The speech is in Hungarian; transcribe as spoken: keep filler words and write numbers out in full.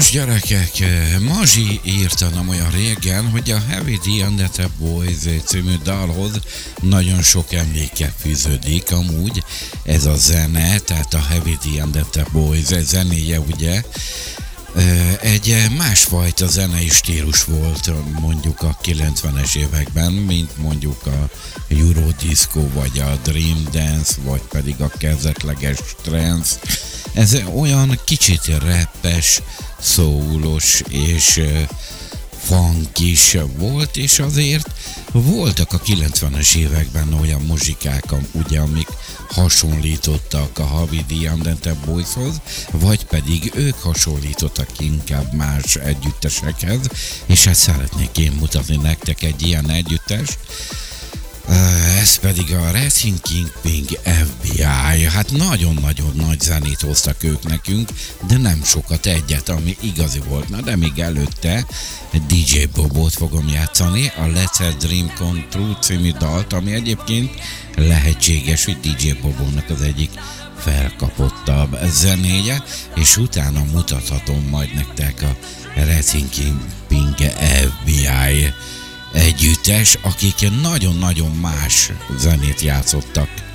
Nos gyerekek, Mazsi írta nem olyan régen, hogy a Heavy D and the Boys című dalhoz nagyon sok emléke fűződik amúgy. Ez a zene, tehát a Heavy D and the Boys zenéje ugye egy másfajta zenei stílus volt mondjuk a kilencvenes években, mint mondjuk a Eurodisco, vagy a Dream Dance, vagy pedig a kezdetleges trance. Ez olyan kicsit rappes, soulos és funk is volt, és azért voltak a kilencvenes években olyan muzsikák, ugye, amik hasonlítottak a Heavy D and the Boyshoz, vagy pedig ők hasonlítottak inkább más együttesekhez, és hát szeretnék én mutatni nektek egy ilyen együttest. Ez pedig a Wrecking Kingpin F B I. Hát nagyon-nagyon nagy zenét hoztak ők nekünk, de nem sokat, egyet, ami igazi volt. Na de még előtte D J Bobót fogom játszani, a Let's a Dream Come True című dalt, ami egyébként lehetséges, hogy D J Bobónak az egyik felkapottabb zenéje, és utána mutathatom majd nektek a Wrecking Kingpin F B I együttes, akik nagyon-nagyon más zenét játszottak